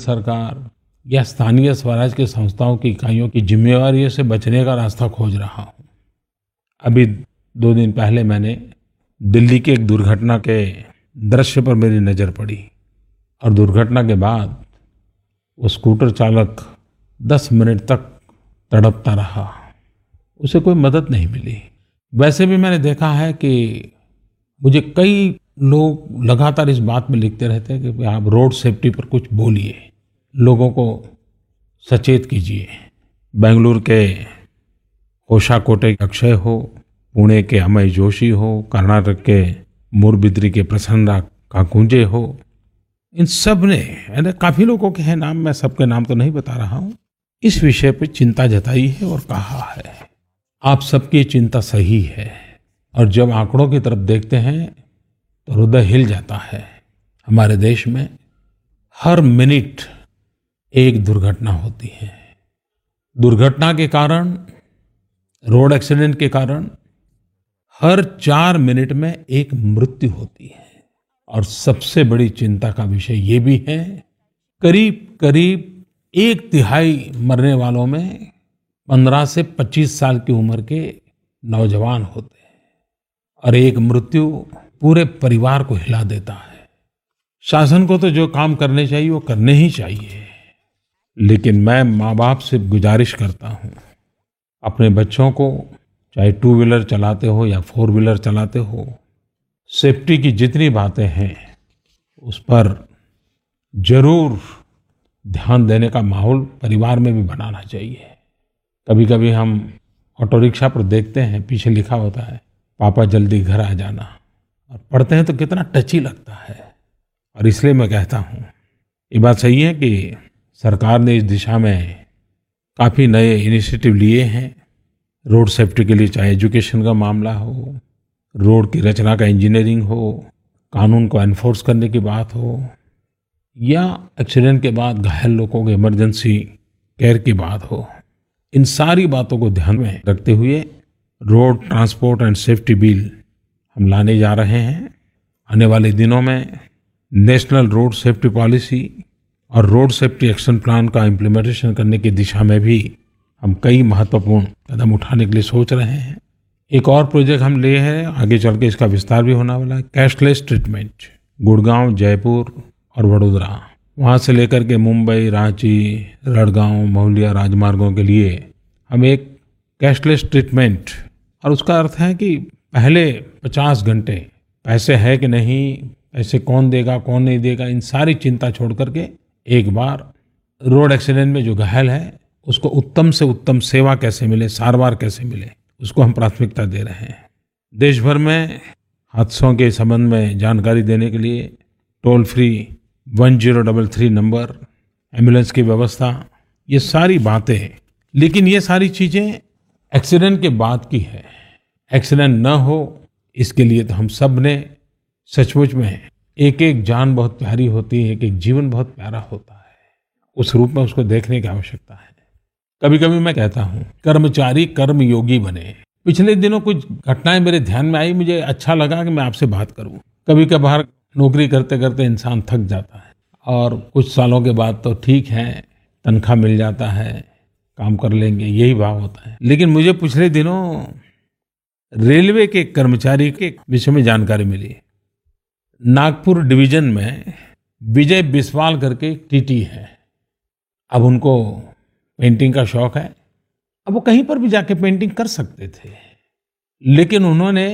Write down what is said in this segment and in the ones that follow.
सरकार या स्थानीय स्वराज के संस्थाओं की इकाइयों की जिम्मेवारियों से बचने का रास्ता खोज रहा हूँ। अभी 2 दिन पहले मैंने दिल्ली की एक दुर्घटना के दृश्य पर मेरी नज़र पड़ी और दुर्घटना के बाद वो स्कूटर चालक 10 मिनट तक तड़पता रहा। उसे कोई मदद नहीं मिली। वैसे भी मैंने देखा है कि मुझे कई लोग लगातार इस बात में लिखते रहते हैं कि आप रोड सेफ्टी पर कुछ बोलिए, लोगों को सचेत कीजिए। बेंगलुरु के होशाकोटे के अक्षय हो, पुणे के अमय जोशी हो, कर्नाटक के मूरबिद्री के प्रसन्ना काकुंजे हो, इन सब ने काफ़ी लोगों के हैं नाम, मैं सबके नाम तो नहीं बता रहा हूँ, इस विषय पर चिंता जताई है और कहा है आप सबकी चिंता सही है। और जब आंकड़ों की तरफ देखते हैं तो हृदय हिल जाता है। हमारे देश में हर मिनट एक दुर्घटना होती है। दुर्घटना के कारण, रोड एक्सीडेंट के कारण हर 4 मिनट में एक मृत्यु होती है। और सबसे बड़ी चिंता का विषय ये भी है, करीब करीब 1/3 मरने वालों में 15 से 25 साल की उम्र के नौजवान होते हैं और एक मृत्यु पूरे परिवार को हिला देता है। शासन को तो जो काम करने चाहिए वो करने ही चाहिए, लेकिन मैं माँ बाप से गुजारिश करता हूँ, अपने बच्चों को चाहे 2 व्हीलर चलाते हो या 4 व्हीलर चलाते हो, सेफ्टी की जितनी बातें हैं उस पर जरूर ध्यान देने का माहौल परिवार में भी बनाना चाहिए। कभी कभी हम ऑटो रिक्शा पर देखते हैं, पीछे लिखा होता है पापा जल्दी घर आ जाना, और पढ़ते हैं तो कितना टची लगता है। और इसलिए मैं कहता हूँ, ये बात सही है कि सरकार ने इस दिशा में काफ़ी नए इनिशिएटिव लिए हैं रोड सेफ्टी के लिए, चाहे एजुकेशन का मामला हो, रोड की रचना का इंजीनियरिंग हो, कानून को एनफोर्स करने की बात हो, या एक्सीडेंट के बाद घायल लोगों के इमरजेंसी केयर की बात हो। इन सारी बातों को ध्यान में रखते हुए road transport and safety bill हम लाने जा रहे हैं। आने वाले दिनों में नेशनल रोड सेफ्टी पॉलिसी और रोड सेफ्टी एक्शन प्लान का इम्प्लीमेंटेशन करने की दिशा में भी हम कई महत्वपूर्ण कदम उठाने के लिए सोच रहे हैं। एक और प्रोजेक्ट हम लिए हैं, आगे चल के इसका विस्तार भी होने वाला है, कैशलेस ट्रीटमेंट। गुड़गांव, जयपुर और वडोदरा, वहाँ से लेकर के मुंबई, रांची, लड़गांव, महुलिया राजमार्गों के लिए हम एक कैशलेस ट्रीटमेंट, और उसका अर्थ है कि पहले 50 घंटे पैसे है कि नहीं, पैसे कौन देगा कौन नहीं देगा, इन सारी चिंता छोड़ करके एक बार रोड एक्सीडेंट में जो घायल है उसको उत्तम से उत्तम सेवा कैसे मिले, सारवार कैसे मिले, उसको हम प्राथमिकता दे रहे हैं। देश भर में हादसों के संबंध में जानकारी देने के लिए टोल फ्री 1033 नंबर, एम्बुलेंस की व्यवस्था, ये सारी बातें। लेकिन ये सारी चीज़ें एक्सीडेंट के बाद की है। एक्सीडेंट न हो इसके लिए तो हम सब ने सचमुच में, एक एक जान बहुत प्यारी होती है, एक एक जीवन बहुत प्यारा होता है, उस रूप में उसको देखने की आवश्यकता है। कभी कभी मैं कहता हूँ कर्मचारी कर्म योगी बने। पिछले दिनों कुछ घटनाएं मेरे ध्यान में आई, मुझे अच्छा लगा कि मैं आपसे बात करूँ। कभी कभार नौकरी करते करते इंसान थक जाता है और कुछ सालों के बाद तो ठीक है, तनख्वाह मिल जाता है, काम कर लेंगे, यही भाव होता है। लेकिन मुझे पिछले दिनों रेलवे के कर्मचारी के विषय में जानकारी मिली। नागपुर डिवीजन में विजय बिस्वाल करके टीटी है। अब उनको पेंटिंग का शौक है, अब वो कहीं पर भी जाके पेंटिंग कर सकते थे, लेकिन उन्होंने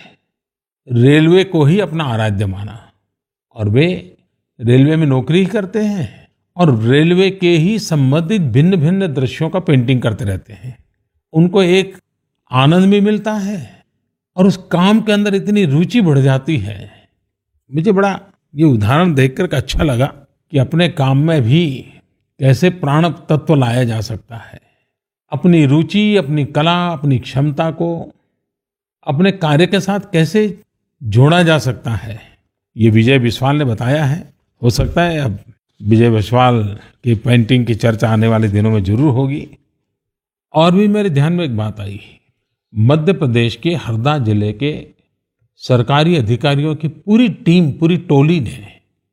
रेलवे को ही अपना आराध्य माना और वे रेलवे में नौकरी ही करते हैं और रेलवे के ही संबंधित भिन्न भिन्न दृश्यों का पेंटिंग करते रहते हैं। उनको एक आनंद भी मिलता है और उस काम के अंदर इतनी रुचि बढ़ जाती है। मुझे बड़ा ये उदाहरण देखकर के अच्छा लगा कि अपने काम में भी कैसे प्राण तत्व लाया जा सकता है। अपनी रुचि, अपनी कला, अपनी क्षमता को अपने कार्य के साथ कैसे जोड़ा जा सकता है, ये विजय बिस्वाल ने बताया है। हो सकता है अब विजय बिस्वाल की पेंटिंग की चर्चा आने वाले दिनों में जरूर होगी। और भी मेरे ध्यान में एक बात आई, मध्य प्रदेश के हरदा जिले के सरकारी अधिकारियों की पूरी टीम, पूरी टोली ने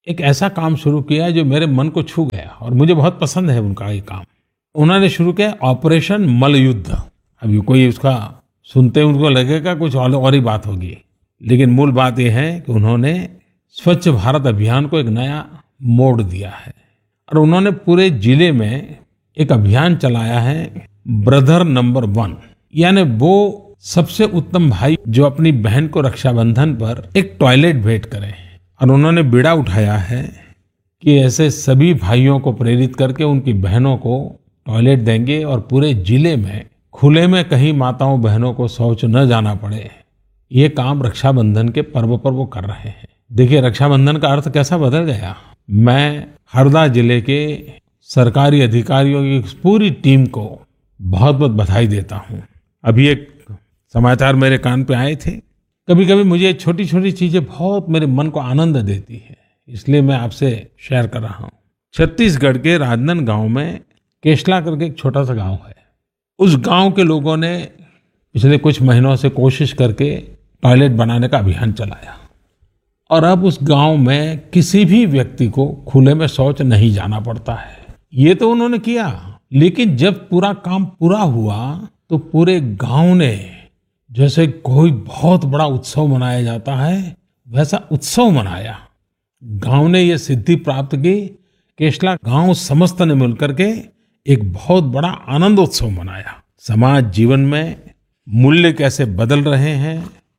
एक ऐसा काम शुरू किया जो मेरे मन को छू गया और मुझे बहुत पसंद है उनका ये काम। उन्होंने शुरू किया ऑपरेशन मलयुद्ध। अभी कोई उसका सुनते उनको लगेगा कुछ और ही बात होगी, लेकिन मूल बात यह है कि उन्होंने स्वच्छ भारत अभियान को एक नया मोड़ दिया है और उन्होंने पूरे जिले में एक अभियान चलाया है ब्रदर नंबर 1, यानी वो सबसे उत्तम भाई जो अपनी बहन को रक्षाबंधन पर एक टॉयलेट भेंट करें। और उन्होंने बीड़ा उठाया है कि ऐसे सभी भाइयों को प्रेरित करके उनकी बहनों को टॉयलेट देंगे और पूरे जिले में खुले में कहीं माताओं बहनों को शौच न जाना पड़े। ये काम रक्षाबंधन के पर्व पर वो कर रहे हैं। देखिए रक्षाबंधन का अर्थ कैसा बदल गया। मैं हरदा जिले के सरकारी अधिकारियों की पूरी टीम को बहुत बहुत बधाई देता हूँ। अभी एक समाचार मेरे कान पे आए थे। कभी कभी मुझे छोटी छोटी चीजें बहुत मेरे मन को आनंद देती है, इसलिए मैं आपसे शेयर कर रहा हूँ। छत्तीसगढ़ के राजनांदगांव में केशला करके एक छोटा सा गांव है। उस गांव के लोगों ने पिछले कुछ महीनों से कोशिश करके टॉयलेट बनाने का अभियान चलाया और अब उस गांव में किसी भी व्यक्ति को खुले में शौच नहीं जाना पड़ता है। ये तो उन्होंने किया, लेकिन जब पूरा काम पूरा हुआ तो पूरे गांव ने जैसे कोई बहुत बड़ा उत्सव मनाया जाता है वैसा उत्सव मनाया। गांव ने ये सिद्धि प्राप्त की। केशला गांव समस्त ने मिलकर के एक बहुत बड़ा आनंद उत्सव मनाया। समाज जीवन में मूल्य कैसे बदल रहे हैं,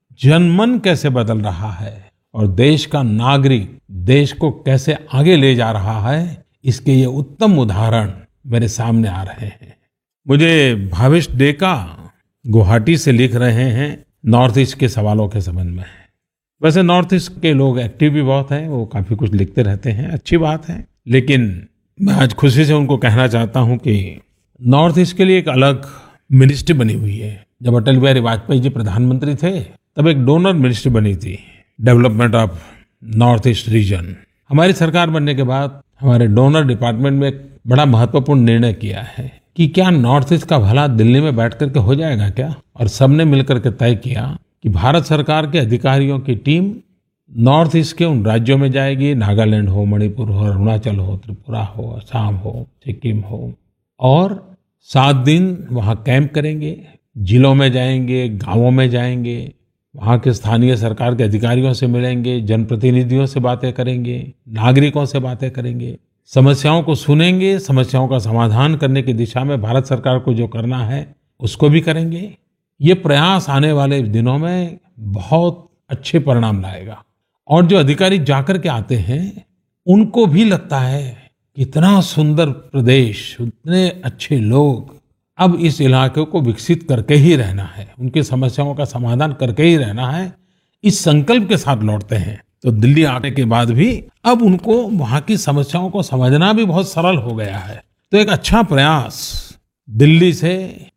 जनमन कैसे बदल रहा है और देश का नागरिक देश को कैसे आगे ले जा रहा है, इसके ये उत्तम उदाहरण मेरे सामने आ रहे हैं। मुझे भावेश डेका गुवाहाटी से लिख रहे हैं नॉर्थ ईस्ट के सवालों के संबंध में। वैसे नॉर्थ ईस्ट के लोग एक्टिव भी बहुत हैं, वो काफी कुछ लिखते रहते हैं, अच्छी बात है। लेकिन मैं आज खुशी से उनको कहना चाहता हूं कि नॉर्थ ईस्ट के लिए एक अलग मिनिस्ट्री बनी हुई है। जब अटल बिहारी वाजपेयी जी प्रधानमंत्री थे तब एक डोनर मिनिस्ट्री बनी थी, development of north east region. हमारी सरकार बनने के बाद हमारे डोनर डिपार्टमेंट में एक बड़ा महत्वपूर्ण निर्णय किया है कि क्या नॉर्थ ईस्ट का भला दिल्ली में बैठ करके हो जाएगा क्या। और सबने मिलकर के तय किया कि भारत सरकार के अधिकारियों की टीम नॉर्थ ईस्ट के उन राज्यों में जाएगी, नागालैंड हो, मणिपुर हो, अरुणाचल हो, त्रिपुरा हो, असम हो, सिक्किम हो, और 7 दिन वहाँ कैंप करेंगे, जिलों में जाएंगे, गांवों में जाएंगे, वहाँ के स्थानीय सरकार के अधिकारियों से मिलेंगे, जनप्रतिनिधियों से बातें करेंगे, नागरिकों से बातें करेंगे, समस्याओं को सुनेंगे, समस्याओं का समाधान करने की दिशा में भारत सरकार को जो करना है उसको भी करेंगे। ये प्रयास आने वाले दिनों में बहुत अच्छे परिणाम लाएगा और जो अधिकारी जाकर के आते हैं उनको भी लगता है कितना सुंदर प्रदेश, उतने अच्छे लोग, अब इस इलाके को विकसित करके ही रहना है, उनकी समस्याओं का समाधान करके ही रहना है, इस संकल्प के साथ लौटते हैं। तो दिल्ली आने के बाद भी अब उनको वहां की समस्याओं को समझना भी बहुत सरल हो गया है। तो एक अच्छा प्रयास, दिल्ली से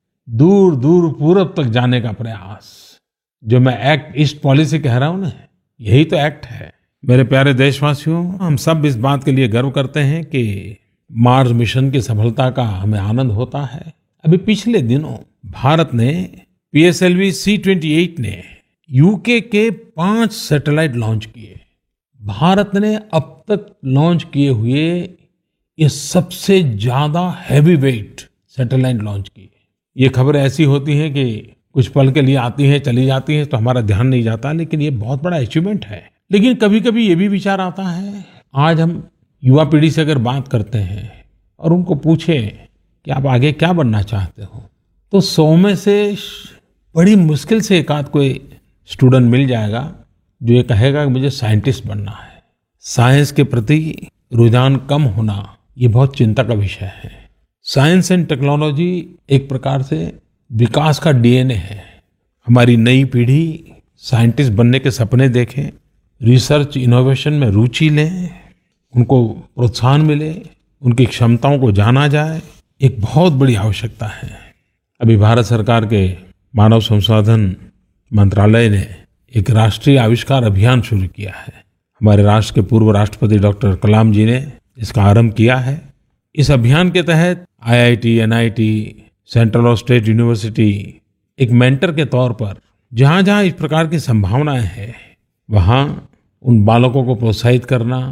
दूर दूर पूरब तक जाने का प्रयास, जो मैं एक्ट ईस्ट पॉलिसी कह रहा हूं ना, यही तो एक्ट है। मेरे प्यारे देशवासियों, हम सब इस बात के लिए गर्व करते हैं कि मार्स मिशन की सफलता का हमें आनंद होता है। अभी पिछले दिनों भारत ने PSLV C-28 ने यूके के 5 सैटेलाइट लॉन्च किए। भारत ने अब तक लॉन्च किए हुए ये सबसे ज्यादा हैवी वेट सैटेलाइट लॉन्च किए। ये खबर ऐसी होती है कि कुछ पल के लिए आती है, चली जाती है, तो हमारा ध्यान नहीं जाता, लेकिन ये बहुत बड़ा अचीवमेंट है। लेकिन कभी कभी ये भी विचार आता है, आज हम युवा पीढ़ी से अगर बात करते हैं और उनको पूछे कि आप आगे क्या बनना चाहते हो, तो 100 में से बड़ी मुश्किल से एक आध कोई स्टूडेंट मिल जाएगा जो ये कहेगा कि मुझे साइंटिस्ट बनना है। साइंस के प्रति रुझान कम होना ये बहुत चिंता का विषय है। साइंस एंड टेक्नोलॉजी एक प्रकार से विकास का DNA है। हमारी नई पीढ़ी साइंटिस्ट बनने के सपने देखें, रिसर्च इनोवेशन में रुचि लें, उनको प्रोत्साहन मिले, उनकी क्षमताओं को जाना जाए, एक बहुत बड़ी आवश्यकता है। अभी भारत सरकार के मानव संसाधन मंत्रालय ने एक राष्ट्रीय आविष्कार अभियान शुरू किया है। हमारे राष्ट्र के पूर्व राष्ट्रपति डॉक्टर कलाम जी ने इसका आरंभ किया है। इस अभियान के तहत IIT, NIT, सेंट्रल और स्टेट यूनिवर्सिटी एक मेंटर के तौर पर जहाँ जहाँ इस प्रकार की संभावनाएं हैं वहाँ उन बालकों को प्रोत्साहित करना,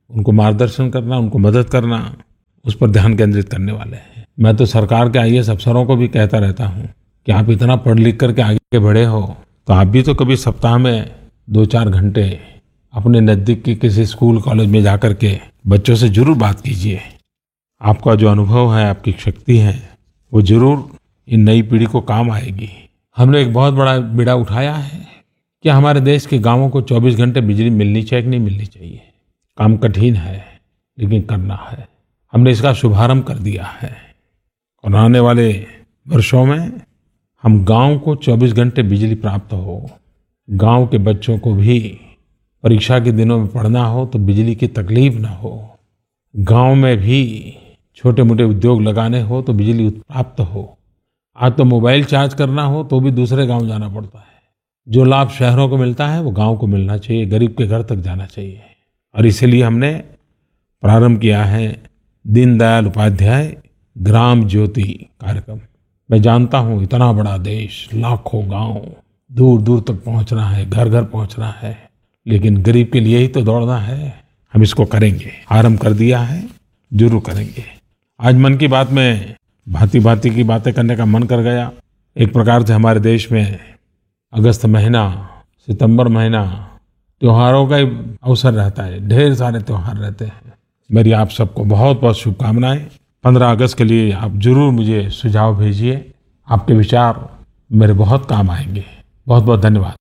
उनको मार्गदर्शन करना, उनको मदद करना, उस पर ध्यान केंद्रित करने वाले हैं। मैं तो सरकार के आईएएस अफसरों को भी कहता रहता हूँ कि आप इतना पढ़ लिख करके आगे बढ़े हो तो आप भी तो कभी सप्ताह में 2-4 घंटे अपने नज़दीक के किसी स्कूल कॉलेज में जाकर के बच्चों से जरूर बात कीजिए। आपका जो अनुभव है, आपकी शक्ति है, वो जरूर इन नई पीढ़ी को काम आएगी। हमने एक बहुत बड़ा बीड़ा उठाया है कि हमारे देश के गांवों को 24 घंटे बिजली मिलनी चाहिए कि नहीं मिलनी चाहिए। काम कठिन है लेकिन करना है। हमने इसका शुभारंभ कर दिया है और आने वाले वर्षों में हम गांव को 24 घंटे बिजली प्राप्त हो, गांव के बच्चों को भी परीक्षा के दिनों में पढ़ना हो तो बिजली की तकलीफ ना हो, गांव में भी छोटे मोटे उद्योग लगाने हो तो बिजली प्राप्त हो। आज तो मोबाइल चार्ज करना हो तो भी दूसरे गांव जाना पड़ता है। जो लाभ शहरों को मिलता है वो गांव को मिलना चाहिए, गरीब के घर तक जाना चाहिए। और इसीलिए हमने प्रारंभ किया है दीनदयाल उपाध्याय ग्राम ज्योति कार्यक्रम। मैं जानता हूँ इतना बड़ा देश, लाखों गांव, दूर दूर तक पहुंचना है, घर घर पहुंचना है, लेकिन गरीब के लिए ही तो दौड़ना है। हम इसको करेंगे, आरंभ कर दिया है, जरूर करेंगे। आज मन की बात में भांति भांति की बातें करने का मन कर गया। एक प्रकार से हमारे देश में अगस्त महीना, सितंबर महीना त्योहारों का ही अवसर रहता है, ढेर सारे त्योहार रहते हैं। मेरी आप सबको बहुत बहुत शुभकामनाएं। 15 अगस्त के लिए आप जरूर मुझे सुझाव भेजिए, आपके विचार मेरे बहुत काम आएंगे। बहुत बहुत धन्यवाद।